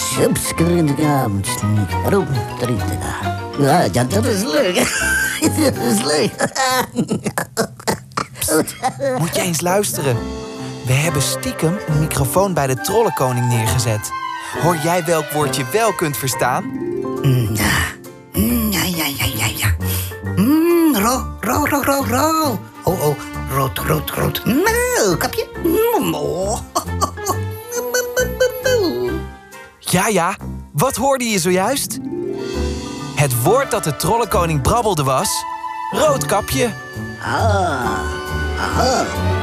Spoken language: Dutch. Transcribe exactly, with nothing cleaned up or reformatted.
Ja, dat is leuk. Dat is leuk. Moet je eens luisteren. We hebben stiekem een microfoon bij de trollenkoning neergezet. Hoor jij welk woord je wel kunt verstaan? Ja, ja, ja, ja, ja. ja. Mm, ro, ro, ro, ro, ro. Oh, oh, rood, rood, rood. Nou, kapje. Oh. Ja, ja. Wat hoorde je zojuist? Het woord dat de trollenkoning brabbelde was... Roodkapje. Ah, aha.